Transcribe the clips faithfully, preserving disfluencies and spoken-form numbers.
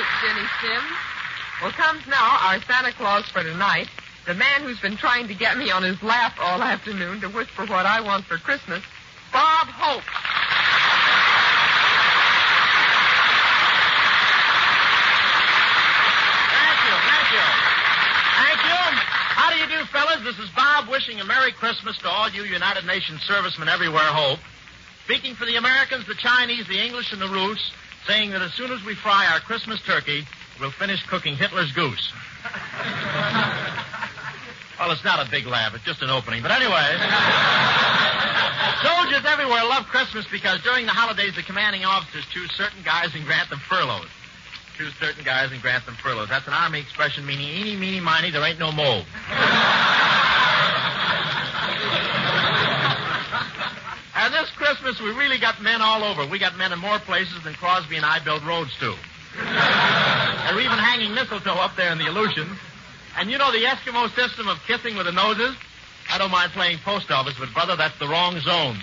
Jenny Sims. Well, comes now our Santa Claus for tonight, the man who's been trying to get me on his lap all afternoon to whisper what I want for Christmas, Bob Hope. Thank you, thank you. Thank you. How do you do, fellas? This is Bob wishing a Merry Christmas to all you United Nations servicemen everywhere, Hope. Speaking for the Americans, the Chinese, the English, and the Russ, saying that as soon as we fry our Christmas turkey, we'll finish cooking Hitler's goose. Well, it's not a big laugh. It's just an opening. But anyway, soldiers everywhere love Christmas because during the holidays, the commanding officers choose certain guys and grant them furloughs. Choose certain guys and grant them furloughs. That's an Army expression meaning eeny, meeny, miny, there ain't no mold. And this Christmas, we really got men all over. We got men in more places than Crosby and I build roads to. They're even hanging mistletoe up there in the Aleutians. And you know the Eskimo system of kissing with the noses? I don't mind playing post office, but, brother, that's the wrong zone.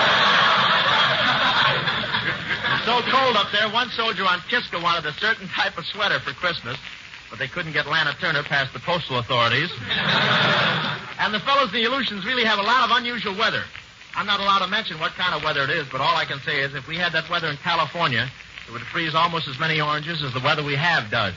It's so cold up there, one soldier on Kiska wanted a certain type of sweater for Christmas, but they couldn't get Lana Turner past the postal authorities. And the fellows in the Aleutians really have a lot of unusual weather. I'm not allowed to mention what kind of weather it is, but all I can say is if we had that weather in California, it would freeze almost as many oranges as the weather we have does.